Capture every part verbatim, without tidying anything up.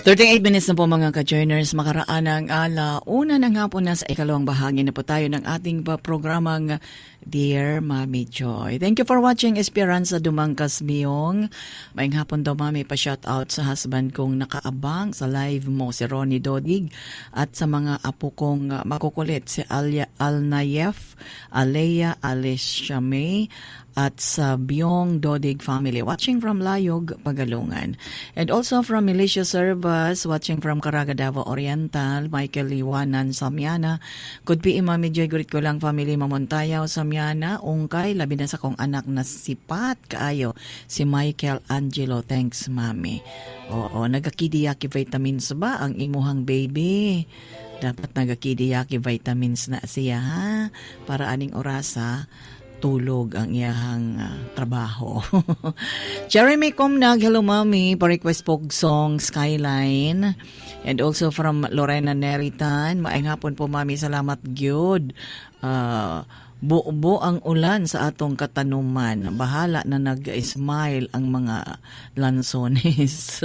thirty-eight minutes na po mga ka-joiners, makaraan ng ala. Una na nga po na sa ikalawang bahagi na po tayo ng ating programang Dear Mami Joy. Thank you for watching Esperanza Dumangkas Miyong. Maing hapon daw mami, pa-shout out sa husband kong nakaabang sa live mo, si Ronnie Dodig, at sa mga apo kong uh, makukulit, si Alia Alnayef, Alea Alicia May, at sa Byong Dodig family, watching from Layog, Pagalungan. And also from Militia Service, watching from Caraga, Davao Oriental, Michael Liwanan, Samiana. Could be Mami Joy, gurit ko lang family, Mamontayaw, Samiana, Ungkay, labi na sa kong anak na sipat kaayo, si Michael Angelo. Thanks, Mami. Oo, nagakidiyaki vitamins ba ang imuhang baby? Dapat nagakidiyaki vitamins na siya, ha? Para aning orasa, tulog ang iyahang uh, trabaho. Jeremy Comnag, hello mami, pa-request po song Skyline. And also from Lorena Neritan, maayong hapon po mami, salamat gyud. Uh, buo ang ulan sa atong katanuman. Bahala na nag-smile ang mga lansones.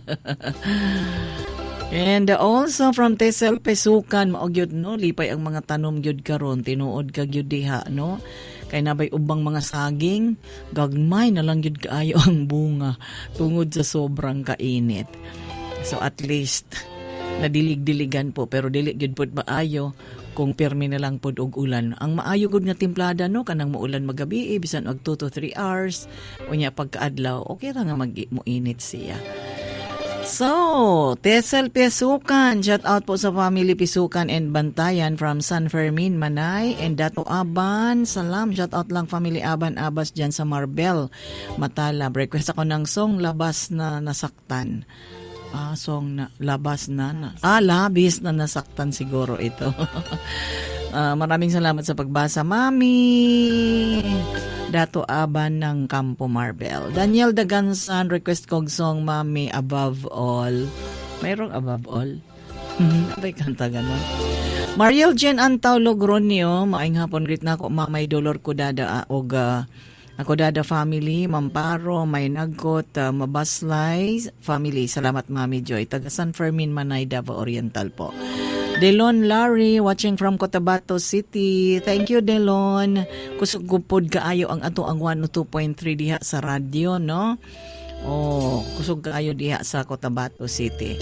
And also from Tesel Pesukan, maogyod no, lipay ang mga tanom gyud karon, tinuod ka gyud diha no. Kay nabay ubang mga saging, gagmay na lang yun kaayo ang bunga tungod sa sobrang kainit. So at least, nadilig-diligan po, pero dilig yun po maayo kung pirmi na lang po og ulan. Ang maayo gud nga timplada, no, kanang maulan magabi, bisan og two to three hours, unya pagkaadlaw, okay ra nga mag-muinit siya. So, Tesel Pisukan, shout out po sa family Pisukan and Bantayan from San Fermin, Manay, and Dato Aban, salam, shout out lang family Aban Abas dyan sa Marbel, Matala. Request ako ng song Labas na Nasaktan. Ah, song na Labas na, na ah, Labis na Nasaktan siguro ito. uh, maraming salamat sa pagbasa, Mami. Dato Aban ng Campo Marbel. Daniel Dagansan, request kong song Mami Above All. Mayroong Above All? Abay kanta ganon. Mariel Jen Antaw Logronio, maayong hapon, greet na ako, Mamay Dolor Kudada og uh, ako dada family, Mamparo, may nagkot, uh, Mabaslay family. Salamat Mami Joy. Taga San Fermin, Manay, Davao Oriental po. Delon Larry, watching from Cotabato City. Thank you, Delon. Kusog-gupod kaayo ang ato ang one oh two point three diha sa radyo, no? Oh, kusog kaayo diha sa Cotabato City.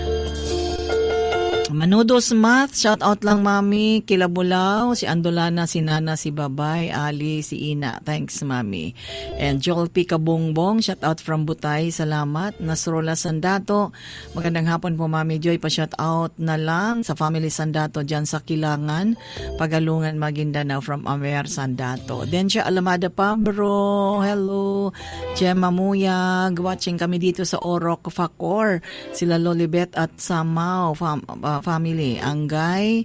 Manudos Math, shout out lang Mami, Kilabulaw, si Andolana, si Nana, si Babay, Ali, si Ina. Thanks Mami. And Joel P. Kabongbong, shout out from Butay, salamat. Nasrola Sandato, magandang hapon po Mami Joy, pa shout out na lang sa family Sandato dyan sa Kilangan, Pagalungan, Maguindanao from Amer Sandato. Then siya Alamada Pabro, hello. Gemma Muyag, watching kami dito sa Orok, Facor, sila Lolibet at Samao, fam, uh, family, Anggay,